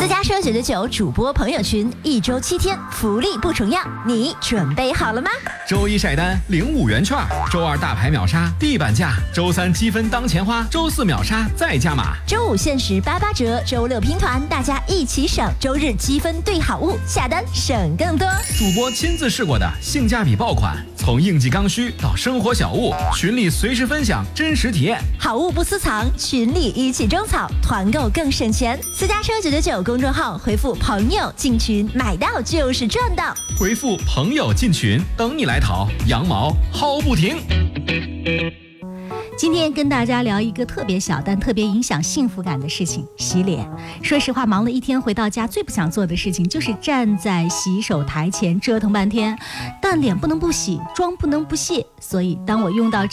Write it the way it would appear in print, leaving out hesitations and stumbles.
私家车999主播朋友群，1周7天，福利不重样，你准备好了吗？ 周一晒单领5元券，周二大牌秒杀地板价，周三积分当钱花，周四秒杀再加码， 周五限时88折，周六拼团，大家一起省，周日积分兑好物，下单省更多。 主播亲自试过的性价比爆款，从应季刚需到生活小物，群里随时分享真实体验， 好物不私藏，群里一起种草，团购更省钱。私家车999公众号回复朋友进群，买到就是赚到。 回复朋友进群，等你来淘，羊毛薅不停。 今天跟大家聊一个特别小但特别影响幸福感的事情，洗脸。说实话，忙了一天回到家，最不想做的事情就是站在洗手台前折腾半天。但脸不能不洗，妆不能不卸，所以当我用到